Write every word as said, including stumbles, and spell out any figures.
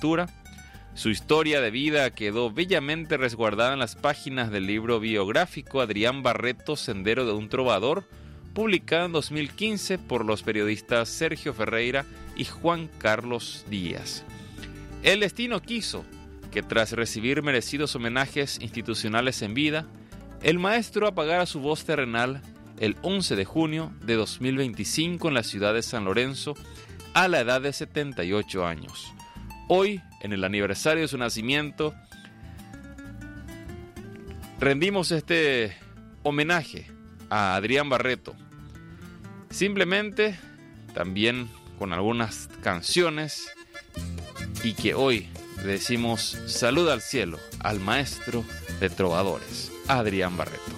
literatura. Su historia de vida quedó bellamente resguardada en las páginas del libro biográfico Adrián Barreto, Sendero de un Trovador, publicado en dos mil quince por los periodistas Sergio Ferreira y Juan Carlos Díaz. El destino quiso que tras recibir merecidos homenajes institucionales en vida, el maestro apagara su voz terrenal el once de junio de dos mil veinticinco en la ciudad de San Lorenzo a la edad de setenta y ocho años. Hoy, en el aniversario de su nacimiento, rendimos este homenaje a Adrián Barreto. Simplemente, también con algunas canciones, y que hoy le decimos salud al cielo al maestro de trovadores, Adrián Barreto.